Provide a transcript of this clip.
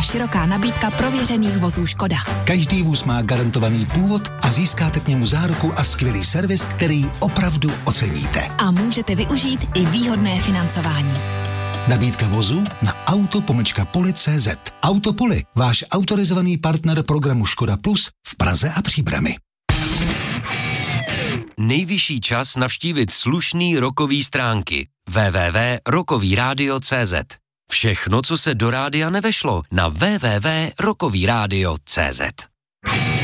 široká nabídka prověřených vozů Škoda. Každý vůz má garantovaný původ a získáte k němu záruku a skvělý servis, který opravdu oceníte. A můžete využít i výhodné financování. Nabídka vozu na auto-poli.cz. Autopoli, váš autorizovaný partner programu Škoda Plus v Praze a Příbrami. Nejvyšší čas navštívit slušný rockový stránky www.rockovyradio.cz. Všechno, co se do rádia nevešlo, na www.rockovyradio.cz.